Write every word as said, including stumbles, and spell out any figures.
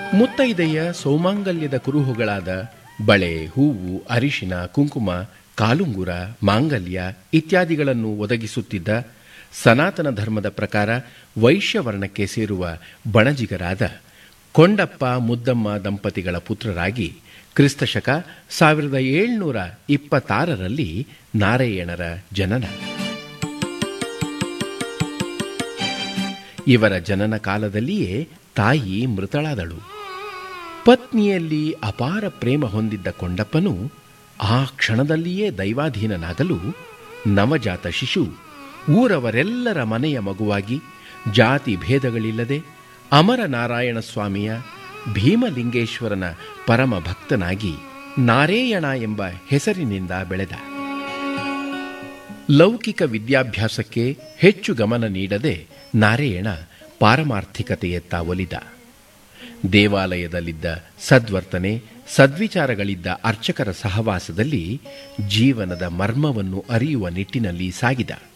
ಮುತ್ತೈದೆಯ ಸೌಮಾಂಗಲ್ಯದ ಕುರುಹುಗಳಾದ ಬಳೆ, ಹೂವು, ಅರಿಶಿನ, ಕುಂಕುಮ, ಕಾಲುಂಗುರ, ಮಾಂಗಲ್ಯ ಇತ್ಯಾದಿಗಳನ್ನು ಒದಗಿಸುತ್ತಿದ್ದ ಸನಾತನ ಧರ್ಮದ ಪ್ರಕಾರ ವೈಶ್ಯವರ್ಣಕ್ಕೆ ಸೇರುವ ಬಣಜಿಗರಾದ ಕೊಂಡಪ್ಪ ಮುದ್ದಮ್ಮ ದಂಪತಿಗಳ ಪುತ್ರರಾಗಿ ಕ್ರಿಸ್ತಶಕ ಸಾವಿರದ ಏಳ್ನೂರ ಇಪ್ಪತ್ತಾರರಲ್ಲಿ ನಾರಾಯಣರ ಜನನ. ಇವರ ಜನನ ಕಾಲದಲ್ಲಿಯೇ ತಾಯಿ ಮೃತಳಾದಳು. ಪತ್ನಿಯಲ್ಲಿ ಅಪಾರ ಪ್ರೇಮ ಹೊಂದಿದ್ದ ಕೊಂಡಪ್ಪನು ಆ ಕ್ಷಣದಲ್ಲಿಯೇ ದೈವಾಧೀನನಾಗಲು ನವಜಾತ ಶಿಶು ಊರವರೆಲ್ಲರ ಮನೆಯ ಮಗುವಾಗಿ ಜಾತಿ ಭೇದಗಳಿಲ್ಲದೆ ಅಮರನಾರಾಯಣ ಸ್ವಾಮಿಯ ಭೀಮಲಿಂಗೇಶ್ವರನ ಪರಮ ಭಕ್ತನಾಗಿ ನಾರಾಯಣ ಎಂಬ ಹೆಸರಿನಿಂದ ಬೆಳೆದ. ಲೌಕಿಕ ವಿದ್ಯಾಭ್ಯಾಸಕ್ಕೆ ಹೆಚ್ಚು ಗಮನ ನೀಡದೆ ನಾರಾಯಣ ಪಾರಮಾರ್ಥಿಕತೆಯತ್ತ ಒಲಿದ. ದೇವಾಲಯದಲ್ಲಿದ್ದ ಸದ್ವರ್ತನೆ, ಸದ್ವಿಚಾರಗಳಿದ್ದ ಅರ್ಚಕರ ಸಹವಾಸದಲ್ಲಿ ಜೀವನದ ಮರ್ಮವನ್ನು ಅರಿಯುವ ನಿಟ್ಟಿನಲ್ಲಿ ಸಾಗಿದ.